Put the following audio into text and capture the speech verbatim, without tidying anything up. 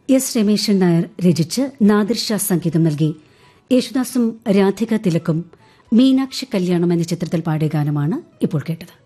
S Rameshan Nair രചിച്ച് Nadir Shah സംഗീതം നൽകി യേശുദാസും രാധിക തിലക്കും മീനാക്ഷി കല്യാണം എന്ന ചിത്രത്തിൽ പാടിയ ഗാനമാണ് ഇപ്പോൾ കേട്ടത്.